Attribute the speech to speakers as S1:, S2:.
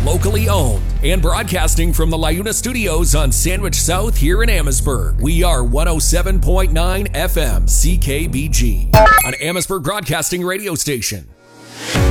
S1: Locally owned and broadcasting from the LiUNA Studios on Sandwich South here in Amherstburg. We are 107.9 FM CKBG, an Amherstburg broadcasting radio station.